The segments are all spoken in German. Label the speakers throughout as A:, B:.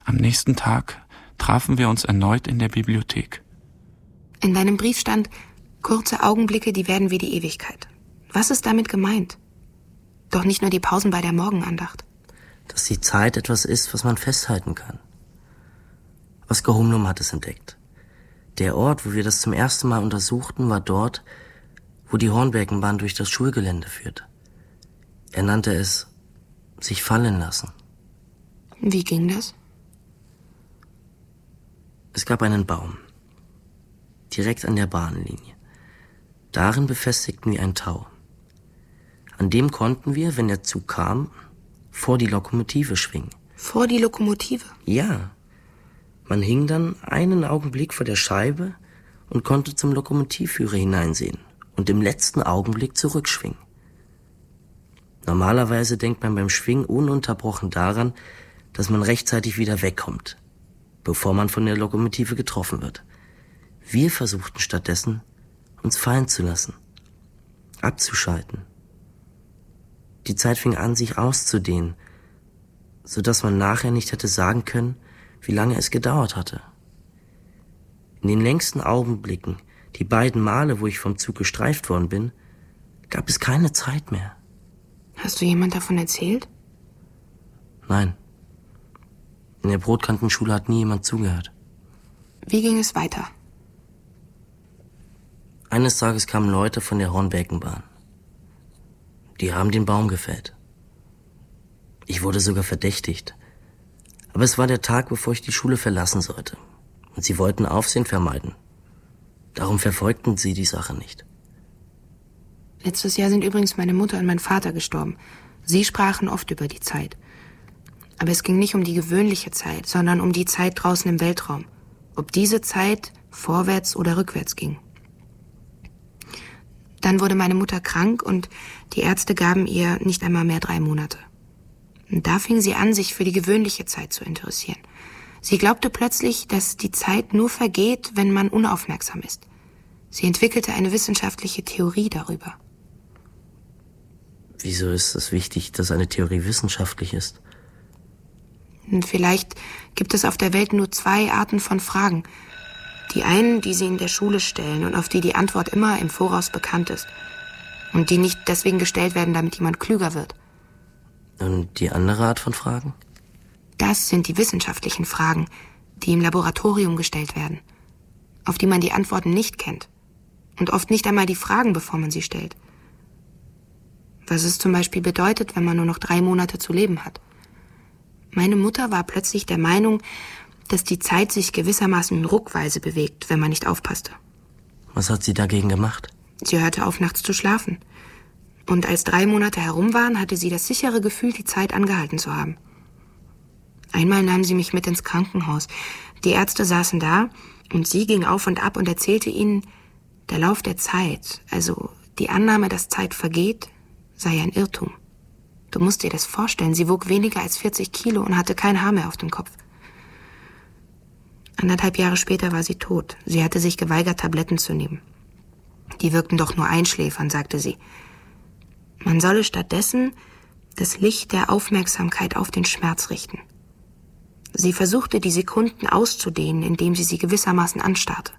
A: Am nächsten Tag trafen wir uns erneut in der Bibliothek.
B: In deinem Brief stand, kurze Augenblicke, die werden wie die Ewigkeit. Was ist damit gemeint? Doch nicht nur die Pausen bei der Morgenandacht.
C: Dass die Zeit etwas ist, was man festhalten kann. Oskar Humlum hat es entdeckt. Der Ort, wo wir das zum ersten Mal untersuchten, war dort, wo die Hornbergenbahn durch das Schulgelände führt. Er nannte es sich fallen lassen.
B: Wie ging das?
C: Es gab einen Baum, direkt an der Bahnlinie. Darin befestigten wir ein Tau. An dem konnten wir, wenn der Zug kam, vor die Lokomotive schwingen.
B: Vor die Lokomotive?
C: Ja. Man hing dann einen Augenblick vor der Scheibe und konnte zum Lokomotivführer hineinsehen und im letzten Augenblick zurückschwingen. Normalerweise denkt man beim Schwingen ununterbrochen daran, dass man rechtzeitig wieder wegkommt, bevor man von der Lokomotive getroffen wird. Wir versuchten stattdessen, uns fallen zu lassen, abzuschalten. Die Zeit fing an, sich auszudehnen, sodass man nachher nicht hätte sagen können, wie lange es gedauert hatte. In den längsten Augenblicken, die beiden Male, wo ich vom Zug gestreift worden bin, gab es keine Zeit mehr.
B: Hast du jemand davon erzählt?
C: Nein. In der Brotkantenschule hat nie jemand zugehört.
B: Wie ging es weiter?
C: Eines Tages kamen Leute von der Hornbergenbahn. Die haben den Baum gefällt. Ich wurde sogar verdächtigt. Aber es war der Tag, bevor ich die Schule verlassen sollte. Und sie wollten Aufsehen vermeiden. Darum verfolgten sie die Sache nicht.
B: Letztes Jahr sind übrigens meine Mutter und mein Vater gestorben. Sie sprachen oft über die Zeit. Aber es ging nicht um die gewöhnliche Zeit, sondern um die Zeit draußen im Weltraum. Ob diese Zeit vorwärts oder rückwärts ging. Dann wurde meine Mutter krank und die Ärzte gaben ihr nicht einmal mehr 3 Monate. Und da fing sie an, sich für die gewöhnliche Zeit zu interessieren. Sie glaubte plötzlich, dass die Zeit nur vergeht, wenn man unaufmerksam ist. Sie entwickelte eine wissenschaftliche Theorie darüber.
C: Wieso ist es wichtig, dass eine Theorie wissenschaftlich ist?
B: Und vielleicht gibt es auf der Welt nur 2 Arten von Fragen. Die einen, die sie in der Schule stellen und auf die die Antwort immer im Voraus bekannt ist. Und die nicht deswegen gestellt werden, damit jemand klüger wird.
C: Und die andere Art von Fragen?
B: Das sind die wissenschaftlichen Fragen, die im Laboratorium gestellt werden. Auf die man die Antworten nicht kennt. Und oft nicht einmal die Fragen, bevor man sie stellt. Was es zum Beispiel bedeutet, wenn man nur noch 3 Monate zu leben hat. Meine Mutter war plötzlich der Meinung, dass die Zeit sich gewissermaßen ruckweise bewegt, wenn man nicht aufpasste.
C: Was hat sie dagegen gemacht?
B: Sie hörte auf, nachts zu schlafen. Und als 3 Monate herum waren, hatte sie das sichere Gefühl, die Zeit angehalten zu haben. Einmal nahm sie mich mit ins Krankenhaus. Die Ärzte saßen da und sie ging auf und ab und erzählte ihnen, der Lauf der Zeit, also die Annahme, dass Zeit vergeht, sei ein Irrtum. Du musst dir das vorstellen, sie wog weniger als 40 Kilo und hatte kein Haar mehr auf dem Kopf. 1,5 Jahre später war sie tot. Sie hatte sich geweigert, Tabletten zu nehmen. Die wirkten doch nur einschläfernd, sagte sie. Man solle stattdessen das Licht der Aufmerksamkeit auf den Schmerz richten. Sie versuchte, die Sekunden auszudehnen, indem sie gewissermaßen anstarrte.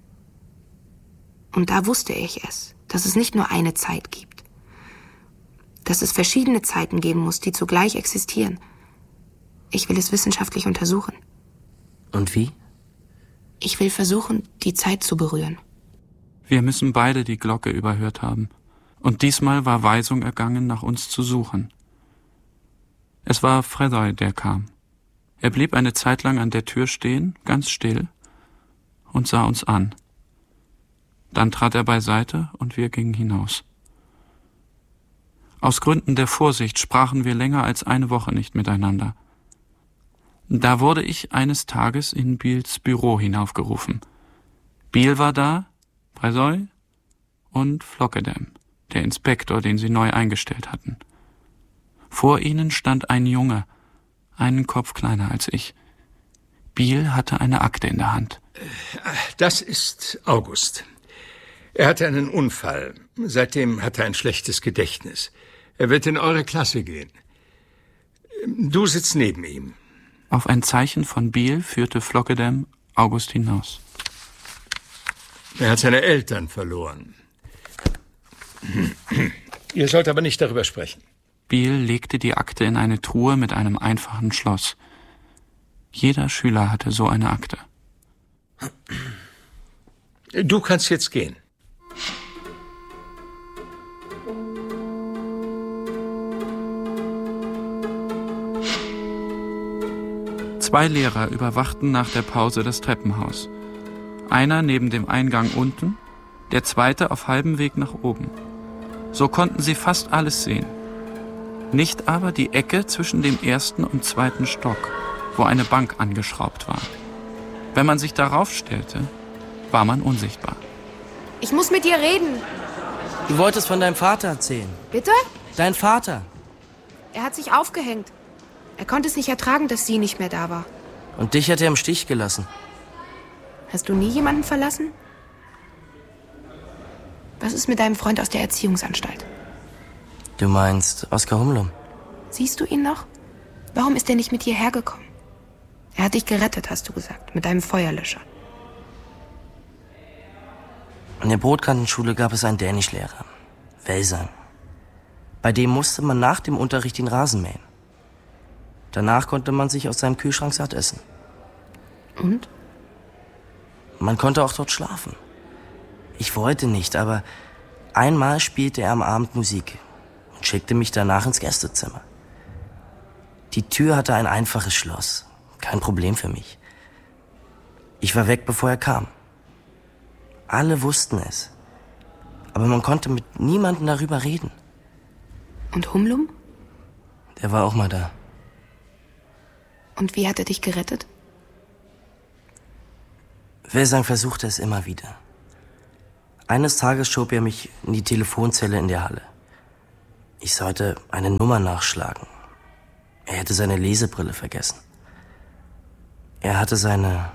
B: Und da wusste ich es, dass es nicht nur eine Zeit gibt. Dass es verschiedene Zeiten geben muss, die zugleich existieren. Ich will es wissenschaftlich untersuchen.
C: Und wie?
B: Ich will versuchen, die Zeit zu berühren.
A: Wir müssen beide die Glocke überhört haben. Und diesmal war Weisung ergangen, nach uns zu suchen. Es war Fredoy, der kam. Er blieb eine Zeit lang an der Tür stehen, ganz still, und sah uns an. Dann trat er beiseite und wir gingen hinaus. Aus Gründen der Vorsicht sprachen wir länger als 1 Woche nicht miteinander. Da wurde ich eines Tages in Biels Büro hinaufgerufen. Biel war da, Fredoy und Flockedam, der Inspektor, den sie neu eingestellt hatten. Vor ihnen stand ein Junge, einen Kopf kleiner als ich. Biel hatte eine Akte in der Hand.
D: Das ist August. Er hatte einen Unfall. Seitdem hat er ein schlechtes Gedächtnis. Er wird in eure Klasse gehen. Du sitzt neben ihm.
A: Auf ein Zeichen von Biel führte Flockedam August hinaus.
D: Er hat seine Eltern verloren. Ihr sollt aber nicht darüber sprechen.
A: Biel legte die Akte in eine Truhe mit einem einfachen Schloss. Jeder Schüler hatte so eine Akte.
D: Du kannst jetzt gehen.
A: Zwei Lehrer überwachten nach der Pause das Treppenhaus. Einer neben dem Eingang unten, der zweite auf halbem Weg nach oben. So konnten sie fast alles sehen. Nicht aber die Ecke zwischen dem ersten und zweiten Stock, wo eine Bank angeschraubt war. Wenn man sich darauf stellte, war man unsichtbar.
B: Ich muss mit dir reden.
C: Du wolltest von deinem Vater erzählen.
B: Bitte?
C: Dein Vater.
B: Er hat sich aufgehängt. Er konnte es nicht ertragen, dass sie nicht mehr da war.
C: Und dich hat er im Stich gelassen.
B: Hast du nie jemanden verlassen? Was ist mit deinem Freund aus der Erziehungsanstalt?
C: Du meinst Oskar Humlum?
B: Siehst du ihn noch? Warum ist er nicht mit dir hergekommen? Er hat dich gerettet, hast du gesagt, mit deinem Feuerlöscher.
C: In der Brotkantenschule gab es einen Dänischlehrer, Welsang. Bei dem musste man nach dem Unterricht den Rasen mähen. Danach konnte man sich aus seinem Kühlschrank satt essen.
B: Und?
C: Man konnte auch dort schlafen. Ich wollte nicht, aber einmal spielte er am Abend Musik und schickte mich danach ins Gästezimmer. Die Tür hatte ein einfaches Schloss. Kein Problem für mich. Ich war weg, bevor er kam. Alle wussten es. Aber man konnte mit niemandem darüber reden.
B: Und Humlum?
C: Der war auch mal da.
B: Und wie hat er dich gerettet?
C: Welsang versuchte es immer wieder. Eines Tages schob er mich in die Telefonzelle in der Halle. Ich sollte eine Nummer nachschlagen. Er hätte seine Lesebrille vergessen. Er hatte seine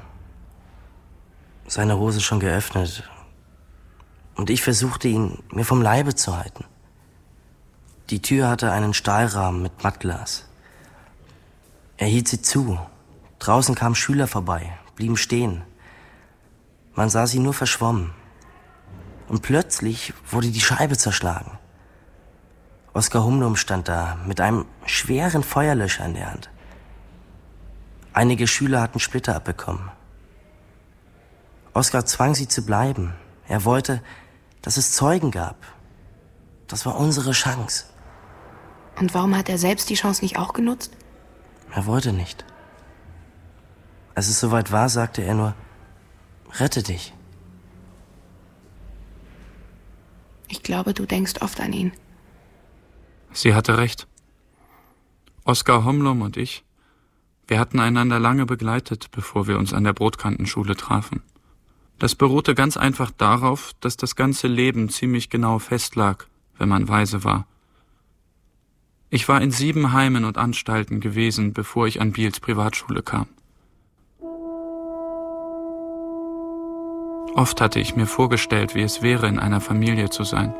C: Hose schon geöffnet. Und ich versuchte, ihn mir vom Leibe zu halten. Die Tür hatte einen Stahlrahmen mit Mattglas. Er hielt sie zu. Draußen kamen Schüler vorbei, blieben stehen. Man sah sie nur verschwommen. Und plötzlich wurde die Scheibe zerschlagen. Oskar Humlum stand da mit einem schweren Feuerlöscher in der Hand. Einige Schüler hatten Splitter abbekommen. Oskar zwang sie zu bleiben. Er wollte, dass es Zeugen gab. Das war unsere Chance.
B: Und warum hat er selbst die Chance nicht auch genutzt?
C: Er wollte nicht. Als es soweit war, sagte er nur, rette dich.
B: Ich glaube, du denkst oft an ihn.
A: Sie hatte recht. Oskar Humlum und ich, wir hatten einander lange begleitet, bevor wir uns an der Brotkantenschule trafen. Das beruhte ganz einfach darauf, dass das ganze Leben ziemlich genau festlag, wenn man weise war. Ich war in 7 Heimen und Anstalten gewesen, bevor ich an Biels Privatschule kam. Oft hatte ich mir vorgestellt, wie es wäre, in einer Familie zu sein.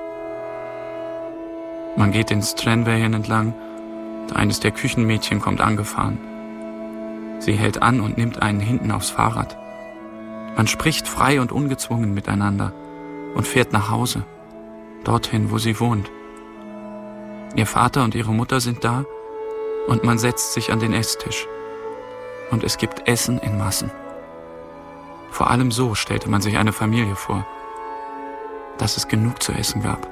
A: Man geht den Strandvägen entlang und eines der Küchenmädchen kommt angefahren. Sie hält an und nimmt einen hinten aufs Fahrrad. Man spricht frei und ungezwungen miteinander und fährt nach Hause, dorthin, wo sie wohnt. Ihr Vater und ihre Mutter sind da und man setzt sich an den Esstisch. Und es gibt Essen in Massen. Vor allem so stellte man sich eine Familie vor, dass es genug zu essen gab.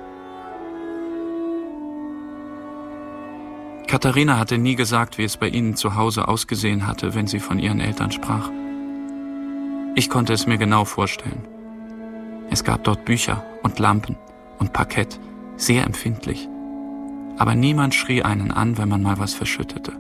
A: Katharina hatte nie gesagt, wie es bei ihnen zu Hause ausgesehen hatte, wenn sie von ihren Eltern sprach. Ich konnte es mir genau vorstellen. Es gab dort Bücher und Lampen und Parkett, sehr empfindlich. Aber niemand schrie einen an, wenn man mal was verschüttete.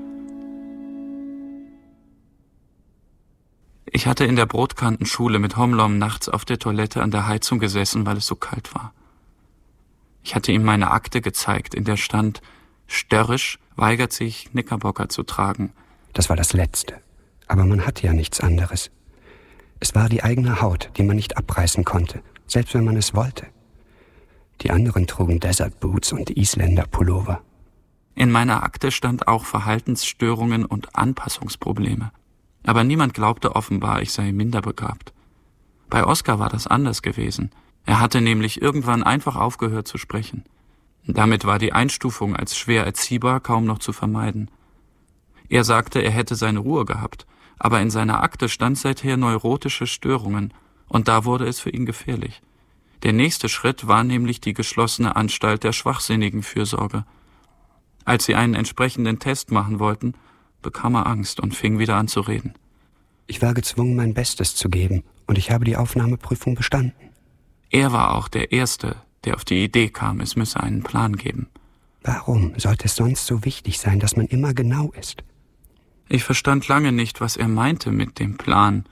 A: Ich hatte in der Brotkantenschule mit Humlum nachts auf der Toilette an der Heizung gesessen, weil es so kalt war. Ich hatte ihm meine Akte gezeigt, in der stand, störrisch weigert sich, Knickerbocker zu tragen.
E: Das war das Letzte. Aber man hatte ja nichts anderes. Es war die eigene Haut, die man nicht abreißen konnte, selbst wenn man es wollte. Die anderen trugen Desert Boots und Isländer Pullover.
A: In meiner Akte stand auch Verhaltensstörungen und Anpassungsprobleme. Aber niemand glaubte offenbar, ich sei minderbegabt. Bei Oskar war das anders gewesen. Er hatte nämlich irgendwann einfach aufgehört zu sprechen. Damit war die Einstufung als schwer erziehbar kaum noch zu vermeiden. Er sagte, er hätte seine Ruhe gehabt, aber in seiner Akte stand seither neurotische Störungen, und da wurde es für ihn gefährlich. Der nächste Schritt war nämlich die geschlossene Anstalt der schwachsinnigen Fürsorge. Als sie einen entsprechenden Test machen wollten, bekam er Angst und fing wieder an zu reden.
E: Ich war gezwungen, mein Bestes zu geben, und ich habe die Aufnahmeprüfung bestanden.
A: Er war auch der Erste, der auf die Idee kam, es müsse einen Plan geben.
E: Warum sollte es sonst so wichtig sein, dass man immer genau ist?
A: Ich verstand lange nicht, was er meinte mit dem Plan.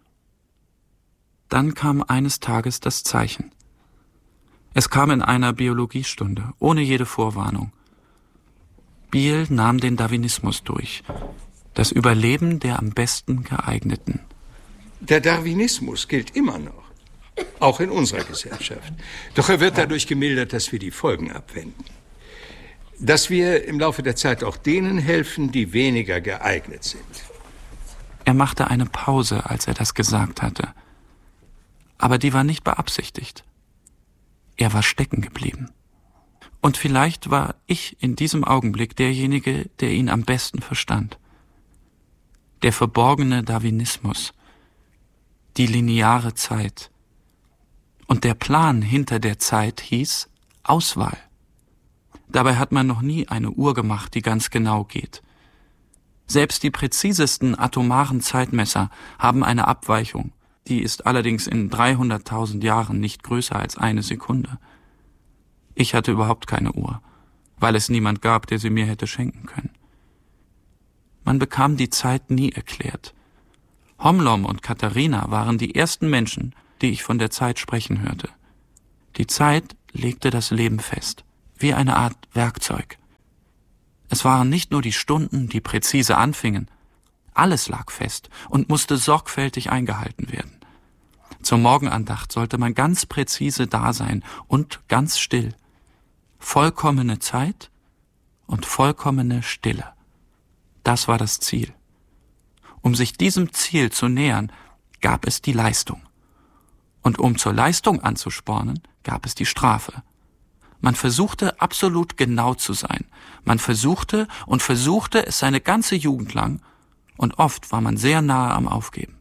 A: Dann kam eines Tages das Zeichen. Es kam in einer Biologiestunde, ohne jede Vorwarnung. Biel nahm den Darwinismus durch. Das Überleben der am besten geeigneten.
D: Der Darwinismus gilt immer noch. Auch in unserer Gesellschaft. Doch er wird dadurch gemildert, dass wir die Folgen abwenden. Dass wir im Laufe der Zeit auch denen helfen, die weniger geeignet sind.
A: Er machte eine Pause, als er das gesagt hatte. Aber die war nicht beabsichtigt. Er war stecken geblieben. Und vielleicht war ich in diesem Augenblick derjenige, der ihn am besten verstand. Der verborgene Darwinismus, die lineare Zeit. Und der Plan hinter der Zeit hieß Auswahl. Dabei hat man noch nie eine Uhr gemacht, die ganz genau geht. Selbst die präzisesten atomaren Zeitmesser haben eine Abweichung. Die ist allerdings in 300.000 Jahren nicht größer als eine Sekunde. Ich hatte überhaupt keine Uhr, weil es niemand gab, der sie mir hätte schenken können. Man bekam die Zeit nie erklärt. Homlom und Katharina waren die ersten Menschen, die ich von der Zeit sprechen hörte. Die Zeit legte das Leben fest, wie eine Art Werkzeug. Es waren nicht nur die Stunden, die präzise anfingen. Alles lag fest und musste sorgfältig eingehalten werden. Zur Morgenandacht sollte man ganz präzise da sein und ganz still. Vollkommene Zeit und vollkommene Stille. Das war das Ziel. Um sich diesem Ziel zu nähern, gab es die Leistung. Und um zur Leistung anzuspornen, gab es die Strafe. Man versuchte absolut genau zu sein. Man versuchte und versuchte es seine ganze Jugend lang, und oft war man sehr nahe am Aufgeben.